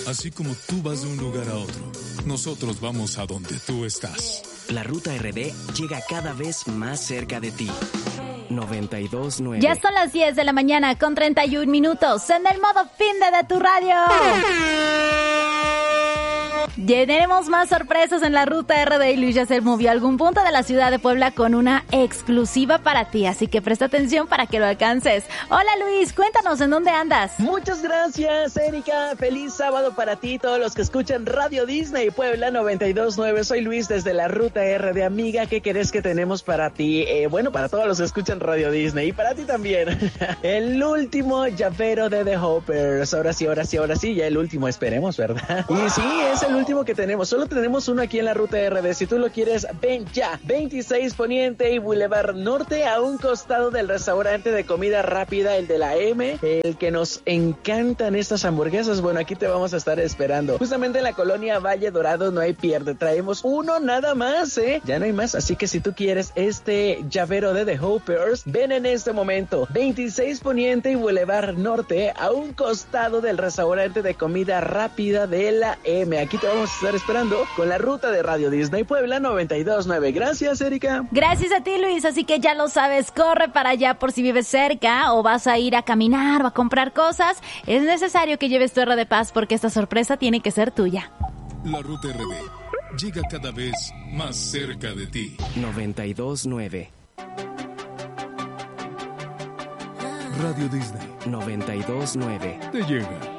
Así como tú vas de un lugar a otro, nosotros vamos a donde tú estás. La Ruta RD llega cada vez más cerca de ti. 92.9. Ya son las 10 de la mañana con 31 minutos en el modo fin de tu radio. Tenemos más sorpresas en la Ruta RD y Luis ya se movió a algún punto de la ciudad de Puebla con una exclusiva para ti, así que presta atención para que lo alcances. Hola Luis, cuéntanos en dónde andas. Muchas gracias, Erika. Feliz sábado para ti, todos los que escuchan Radio Disney Puebla 92.9. Soy Luis desde la Ruta RD. Amiga, ¿qué querés que tenemos para ti? Bueno, para todos los que escuchan Radio Disney y para ti también. El último llavero de The Hoppers. Ahora sí, ya el último, esperemos, ¿verdad? Y sí, es el último que tenemos. Solo tenemos uno aquí en la Ruta RD. Si tú lo quieres, ven ya. 26 Poniente y Boulevard Norte, a un costado del restaurante de comida rápida, el de la M, el que nos encantan estas hamburguesas. Bueno, aquí te vamos a estar esperando. Justamente en la colonia Valle Dorado, no hay pierde. Traemos uno nada más, ya no hay más. Así que si tú quieres este llavero de The Hoppers, ven en este momento. 26 Poniente y Boulevard Norte, a un costado del restaurante de comida rápida de la M. Aquí te vamos a estar esperando con la Ruta de Radio Disney Puebla 92.9. Gracias, Erika. Gracias a ti, Luis. Así que ya lo sabes, corre para allá por si vives cerca o vas a ir a caminar o a comprar cosas. Es necesario que lleves tu R de Paz porque esta sorpresa tiene que ser tuya. La Ruta RD llega cada vez más cerca de ti. 92.9. Radio Disney 92.9. te llega.